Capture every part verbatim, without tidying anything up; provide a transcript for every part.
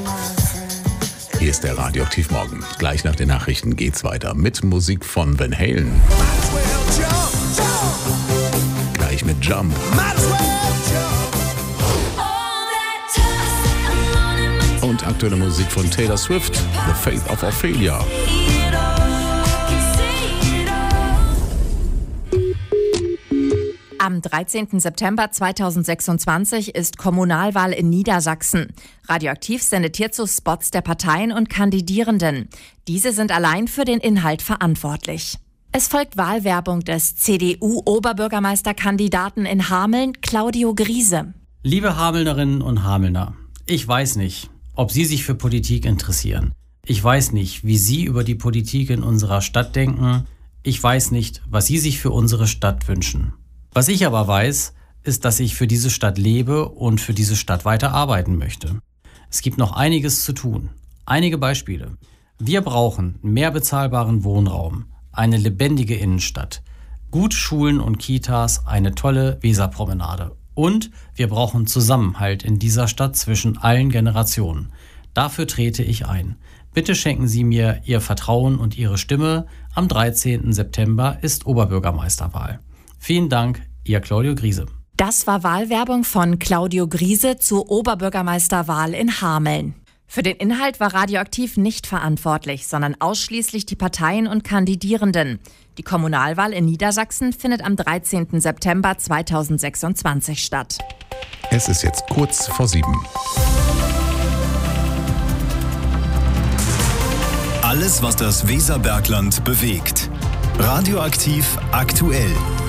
Hier ist der Radioaktiv Morgen. Gleich nach den Nachrichten geht's weiter mit Musik von Van Halen. Gleich mit Jump. Und aktuelle Musik von Taylor Swift, The Faith of Ophelia. Am dreizehnten September zweitausendsechsundzwanzig ist Kommunalwahl in Niedersachsen. Radioaktiv sendet hierzu Spots der Parteien und Kandidierenden. Diese sind allein für den Inhalt verantwortlich. Es folgt Wahlwerbung des C D U-Oberbürgermeisterkandidaten in Hameln, Claudio Griese. Liebe Hamelnerinnen und Hamelner, ich weiß nicht, ob Sie sich für Politik interessieren. Ich weiß nicht, wie Sie über die Politik in unserer Stadt denken. Ich weiß nicht, was Sie sich für unsere Stadt wünschen. Was ich aber weiß, ist, dass ich für diese Stadt lebe und für diese Stadt weiter arbeiten möchte. Es gibt noch einiges zu tun. Einige Beispiele. Wir brauchen mehr bezahlbaren Wohnraum, eine lebendige Innenstadt, gute Schulen und Kitas, eine tolle Weserpromenade. Und wir brauchen Zusammenhalt in dieser Stadt zwischen allen Generationen. Dafür trete ich ein. Bitte schenken Sie mir Ihr Vertrauen und Ihre Stimme. Am dreizehnten September ist Oberbürgermeisterwahl. Vielen Dank, Ihr Claudio Griese. Das war Wahlwerbung von Claudio Griese zur Oberbürgermeisterwahl in Hameln. Für den Inhalt war Radioaktiv nicht verantwortlich, sondern ausschließlich die Parteien und Kandidierenden. Die Kommunalwahl in Niedersachsen findet am dreizehnten September zweitausendsechsundzwanzig statt. Es ist jetzt kurz vor sieben. Alles, was das Weserbergland bewegt. Radioaktiv aktuell.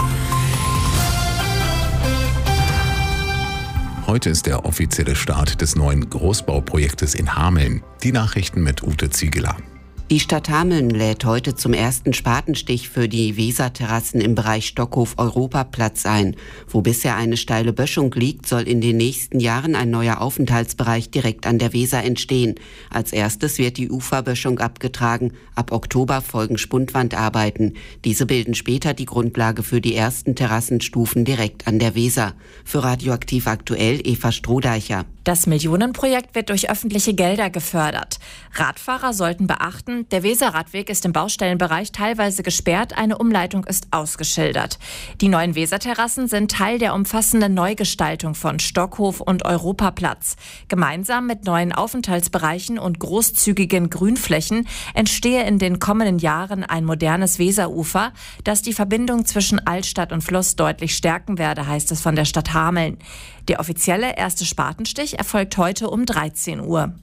Heute ist der offizielle Start des neuen Großbauprojektes in Hameln. Die Nachrichten mit Ute Ziegeler. Die Stadt Hameln lädt heute zum ersten Spatenstich für die Weserterrassen im Bereich Stockhof-Europaplatz ein. Wo bisher eine steile Böschung liegt, soll in den nächsten Jahren ein neuer Aufenthaltsbereich direkt an der Weser entstehen. Als erstes wird die Uferböschung abgetragen. Ab Oktober folgen Spundwandarbeiten. Diese bilden später die Grundlage für die ersten Terrassenstufen direkt an der Weser. Für Radioaktiv aktuell Eva Strohdeicher. Das Millionenprojekt wird durch öffentliche Gelder gefördert. Radfahrer sollten beachten, der Weserradweg ist im Baustellenbereich teilweise gesperrt, eine Umleitung ist ausgeschildert. Die neuen Weserterrassen sind Teil der umfassenden Neugestaltung von Stockhof und Europaplatz. Gemeinsam mit neuen Aufenthaltsbereichen und großzügigen Grünflächen entstehe in den kommenden Jahren ein modernes Weserufer, das die Verbindung zwischen Altstadt und Fluss deutlich stärken werde, heißt es von der Stadt Hameln. Der offizielle erste Spatenstich erfolgt heute um dreizehn Uhr.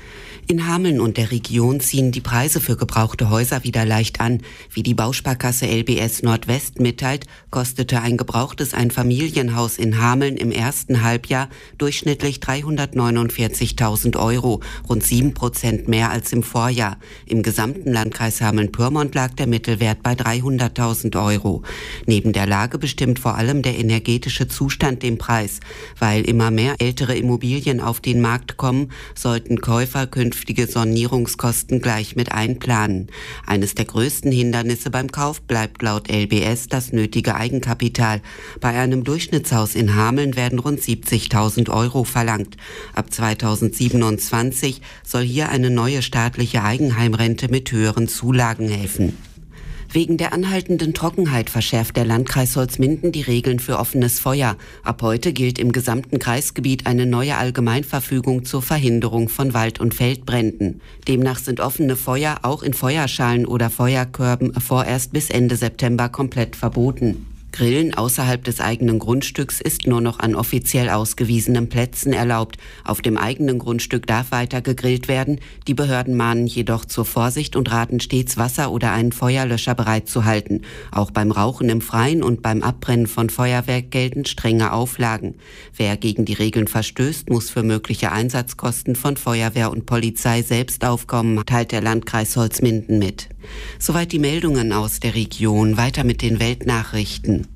In Hameln und der Region ziehen die Preise für gebrauchte Häuser wieder leicht an. Wie die Bausparkasse L B S Nordwest mitteilt, kostete ein gebrauchtes Einfamilienhaus in Hameln im ersten Halbjahr durchschnittlich dreihundertneunundvierzigtausend Euro, rund sieben Prozent mehr als im Vorjahr. Im gesamten Landkreis Hameln-Pyrmont lag der Mittelwert bei dreihunderttausend Euro. Neben der Lage bestimmt vor allem der energetische Zustand den Preis. Weil immer mehr ältere Immobilien auf den Markt kommen, sollten Käufer künftig künftige Sanierungskosten gleich mit einplanen. Eines der größten Hindernisse beim Kauf bleibt laut L B S das nötige Eigenkapital. Bei einem Durchschnittshaus in Hameln werden rund siebzigtausend Euro verlangt. Ab zweitausendsiebenundzwanzig soll hier eine neue staatliche Eigenheimrente mit höheren Zulagen helfen. Wegen der anhaltenden Trockenheit verschärft der Landkreis Holzminden die Regeln für offenes Feuer. Ab heute gilt im gesamten Kreisgebiet eine neue Allgemeinverfügung zur Verhinderung von Wald- und Feldbränden. Demnach sind offene Feuer auch in Feuerschalen oder Feuerkörben vorerst bis Ende September komplett verboten. Grillen außerhalb des eigenen Grundstücks ist nur noch an offiziell ausgewiesenen Plätzen erlaubt. Auf dem eigenen Grundstück darf weiter gegrillt werden. Die Behörden mahnen jedoch zur Vorsicht und raten stets, Wasser oder einen Feuerlöscher bereitzuhalten. Auch beim Rauchen im Freien und beim Abbrennen von Feuerwerk gelten strenge Auflagen. Wer gegen die Regeln verstößt, muss für mögliche Einsatzkosten von Feuerwehr und Polizei selbst aufkommen, teilt der Landkreis Holzminden mit. Soweit die Meldungen aus der Region. Weiter mit den Weltnachrichten.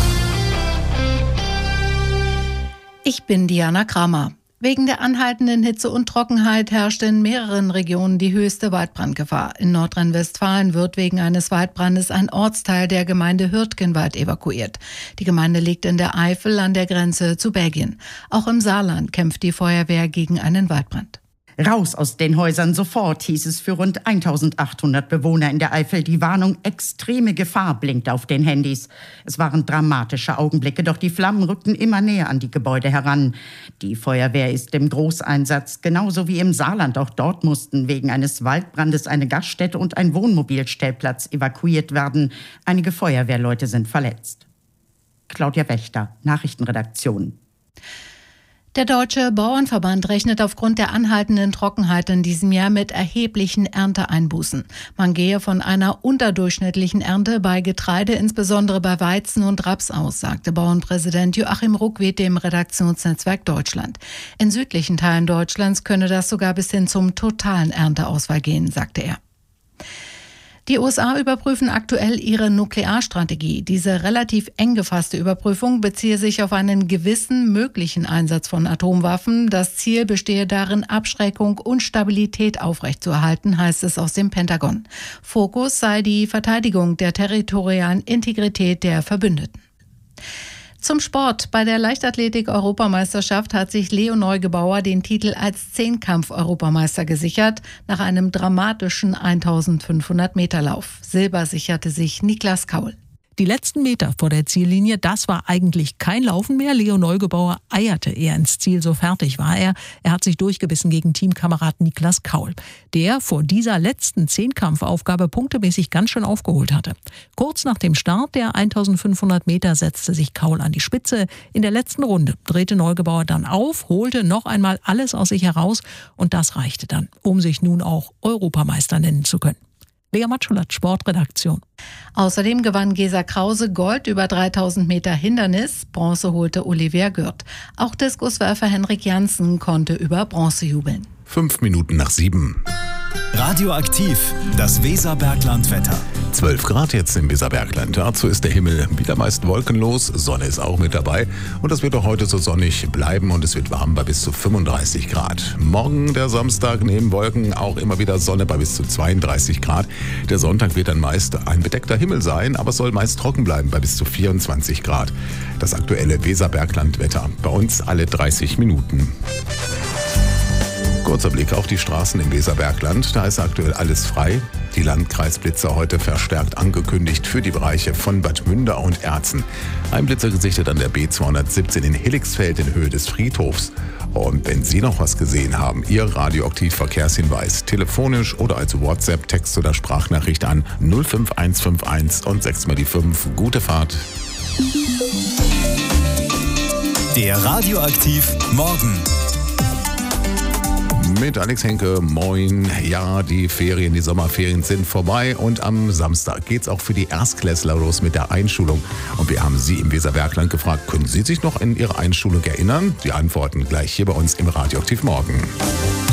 Ich bin Diana Kramer. Wegen der anhaltenden Hitze und Trockenheit herrscht in mehreren Regionen die höchste Waldbrandgefahr. In Nordrhein-Westfalen wird wegen eines Waldbrandes ein Ortsteil der Gemeinde Hürtgenwald evakuiert. Die Gemeinde liegt in der Eifel an der Grenze zu Belgien. Auch im Saarland kämpft die Feuerwehr gegen einen Waldbrand. Raus aus den Häusern sofort, hieß es für rund eintausendachthundert Bewohner in der Eifel. Die Warnung extreme Gefahr blinkte auf den Handys. Es waren dramatische Augenblicke, doch die Flammen rückten immer näher an die Gebäude heran. Die Feuerwehr ist im Großeinsatz, genauso wie im Saarland. Auch dort mussten wegen eines Waldbrandes eine Gaststätte und ein Wohnmobilstellplatz evakuiert werden. Einige Feuerwehrleute sind verletzt. Claudia Wächter, Nachrichtenredaktion. Der Deutsche Bauernverband rechnet aufgrund der anhaltenden Trockenheit in diesem Jahr mit erheblichen Ernteeinbußen. Man gehe von einer unterdurchschnittlichen Ernte bei Getreide, insbesondere bei Weizen und Raps aus, sagte Bauernpräsident Joachim Ruckwied dem Redaktionsnetzwerk Deutschland. In südlichen Teilen Deutschlands könne das sogar bis hin zum totalen Ernteausfall gehen, sagte er. Die U S A überprüfen aktuell ihre Nuklearstrategie. Diese relativ eng gefasste Überprüfung beziehe sich auf einen gewissen möglichen Einsatz von Atomwaffen. Das Ziel bestehe darin, Abschreckung und Stabilität aufrechtzuerhalten, heißt es aus dem Pentagon. Fokus sei die Verteidigung der territorialen Integrität der Verbündeten. Zum Sport. Bei der Leichtathletik-Europameisterschaft hat sich Leo Neugebauer den Titel als Zehnkampf-Europameister gesichert, nach einem dramatischen eintausendfünfhundert Meter Lauf. Silber sicherte sich Niklas Kaul. Die letzten Meter vor der Ziellinie, das war eigentlich kein Laufen mehr. Leo Neugebauer eierte eher ins Ziel, so fertig war er. Er hat sich durchgebissen gegen Teamkamerad Niklas Kaul, der vor dieser letzten Zehnkampfaufgabe punktemäßig ganz schön aufgeholt hatte. Kurz nach dem Start der eintausendfünfhundert Meter setzte sich Kaul an die Spitze. In der letzten Runde drehte Neugebauer dann auf, holte noch einmal alles aus sich heraus und das reichte dann, um sich nun auch Europameister nennen zu können. Lea Matschulat, Sportredaktion. Außerdem gewann Gesa Krause Gold über dreitausend Meter Hindernis. Bronze holte Olivier Gürt. Auch Diskuswerfer Henrik Janssen konnte über Bronze jubeln. Fünf Minuten nach sieben. Radioaktiv, das Weserbergland-Wetter. zwölf Grad jetzt im Weserbergland. Dazu ist der Himmel wieder meist wolkenlos. Sonne ist auch mit dabei. Und es wird auch heute so sonnig bleiben und es wird warm bei bis zu fünfunddreißig Grad. Morgen, der Samstag, neben Wolken auch immer wieder Sonne bei bis zu zweiunddreißig Grad. Der Sonntag wird dann meist ein bedeckter Himmel sein, aber es soll meist trocken bleiben bei bis zu vierundzwanzig Grad. Das aktuelle Weserbergland-Wetter. Bei uns alle dreißig Minuten. Kurzer Blick auf die Straßen im Weserbergland. Da ist aktuell alles frei. Die Landkreisblitzer heute verstärkt angekündigt für die Bereiche von Bad Münder und Erzen. Ein Blitzer gesichtet an der B zweihundertsiebzehn in Hillixfeld in Höhe des Friedhofs. Und wenn Sie noch was gesehen haben, Ihr Radioaktiv-Verkehrshinweis telefonisch oder als WhatsApp, Text oder Sprachnachricht an null fünf eins fünf eins und sechs mal die fünf. Gute Fahrt. Der Radioaktiv Morgen. Mit Alex Henke, moin. Ja, die Ferien, die Sommerferien sind vorbei und am Samstag geht's auch für die Erstklässler los mit der Einschulung. Und wir haben Sie im Weserbergland gefragt, können Sie sich noch an Ihre Einschulung erinnern? Die Antworten gleich hier bei uns im Radioaktiv Morgen.